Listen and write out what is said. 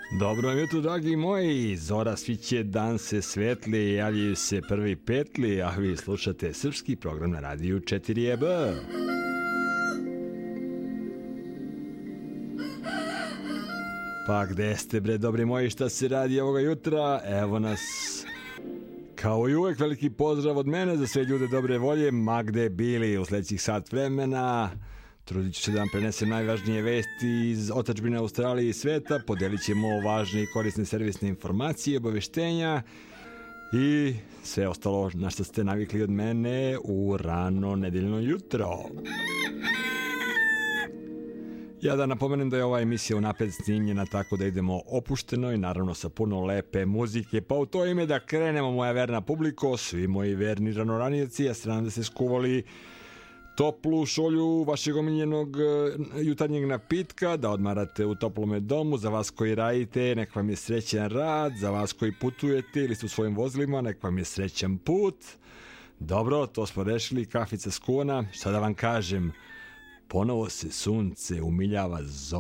Dobro vam jutro, dragi moji. Zora sviće, dan se svetli, javljaju se prvi petli, a vi slušate srpski program na radiju 4EB. Pa gde ste, bre, dobri moji, šta se radi ovoga jutra? Evo nas. Kao i uvek, veliki pozdrav od mene za sve ljude dobre volje, ma gde bili u sledećih sat vremena. Trudit ću se da vam prenesem najvažnije vesti iz otadžbine Australije i sveta, podelit ćemo važne i korisne servisne informacije, obaveštenja i sve ostalo na što ste navikli od mene u rano nedeljno jutro. Ja da napomenem da je ova emisija unapred snimljena tako da idemo opušteno i naravno sa puno lepe muzike, pa u to ime da krenemo, moja verna publiko, svi moji verni ranoranijeci, ja se nadam da ste skuvali toplu šolju vašeg omiljenog jutarnjeg napitka, da odmarate u toplome domu. Za vas koji radite, nek vam je srećan rad. Za vas koji putujete ili ste u svojim vozilima, nek vam je srećan put. Dobro, to smo rešili, kafica skuvana. Šta da vam kažem, ponovo se sunce umiljava